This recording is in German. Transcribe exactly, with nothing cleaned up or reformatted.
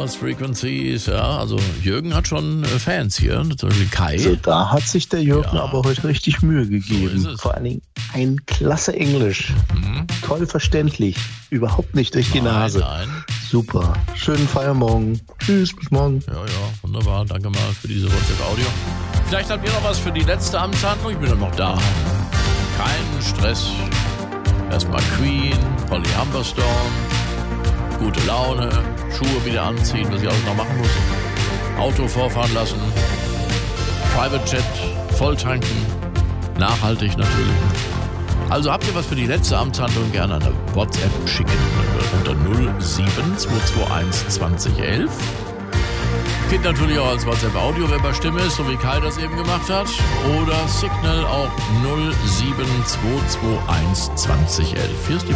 Lost Frequencies, ja, also Jürgen hat schon äh, Fans hier, zum Beispiel Kai. Also da hat sich der Jürgen Ja. aber heute richtig Mühe gegeben. So ist es. Vor allen Dingen ein klasse Englisch. Mhm. Toll verständlich. Überhaupt nicht durch die Nein, Nase. nein. Super. Schönen Feiermorgen. Tschüss, bis morgen. Ja, ja, wunderbar. Danke mal für diese WhatsApp-Audio. Vielleicht habt ihr noch was für die letzte Amtshandlung. Ich bin dann noch da. Kein Stress. Erstmal Queen, Holly Humberstone. Gute Laune. Schuhe wieder anziehen, was ich alles noch machen muss. Auto vorfahren lassen. Private Jet voll tanken. Nachhaltig natürlich. Also habt ihr was für die letzte Amtshandlung, gerne eine WhatsApp schicken unter null sieben zwei zwei eins zwanzig elf. Geht natürlich auch als WhatsApp-Audio, wer bei Stimme ist, so wie Kai das eben gemacht hat. Oder Signal auch null sieben zwei zwei eins zwanzig elf. Hier ist die